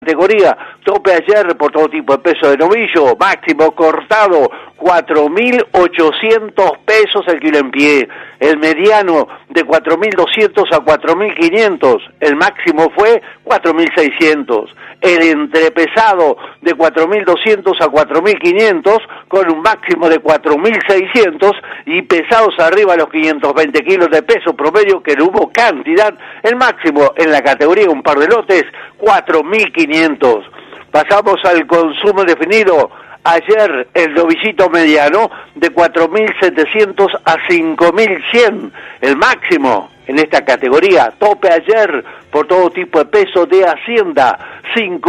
Categoría, tope ayer por todo tipo de peso de novillo, máximo cortado, 4.800 pesos el kilo en pie, el mediano de 4.200 a 4.500, el máximo fue 4.600, el entrepesado de 4.200 a 4.500 con un máximo de 4.600 y pesados arriba a los 520 kilos de peso promedio que no hubo cantidad, el máximo en la categoría un par de lotes, 4.500. Pasamos al consumo definido. Ayer el novillito mediano de 4.700 a 5.100, el máximo en esta categoría, tope ayer por todo tipo de peso de Hacienda,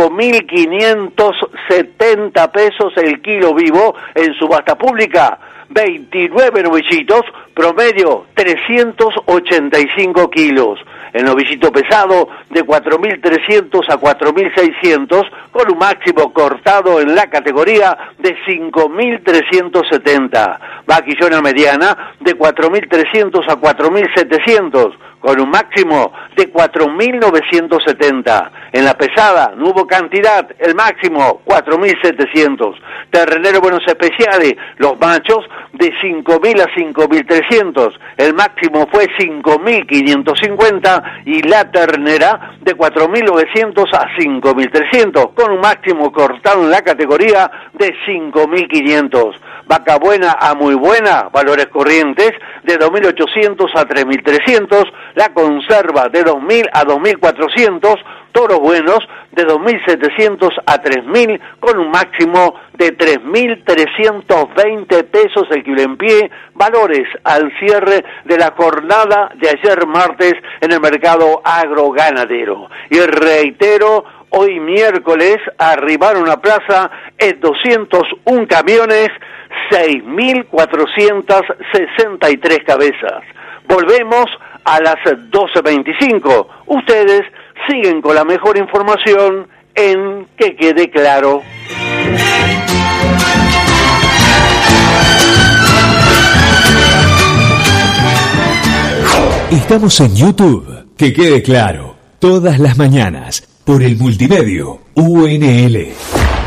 5.570 pesos el kilo vivo en subasta pública, 29 novillitos, promedio 385 kilos. El novillito pesado de 4.300 a 4.600 con un máximo cortado en la categoría de 5.370. Vaquillona mediana de 4.300 a 4.700 con un máximo de 4.970. En la pesada no hubo cantidad, el máximo 4.700. Ternero buenos especiales, los machos de 5.000 a 5.300, el máximo fue 5.550 y la ternera de 4.900 a 5.300 con un máximo cortado en la categoría de 5.500. Vaca buena a muy buena, valores corrientes de 2.800 a 3.300, la conserva de 2.000 a 2.400, toros buenos de 2.700 a 3.000 con un máximo de 3.320 pesos el kilo en pie, valores al cierre de la jornada de ayer martes en el mercado agroganadero. Y reitero, hoy miércoles arribaron a plaza en 201 camiones, 6.463 cabezas. Volvemos a las 12:25. Ustedes siguen con la mejor información en Que Quede Claro. Estamos en YouTube. Que Quede Claro. Todas las mañanas por el multimedio UNL.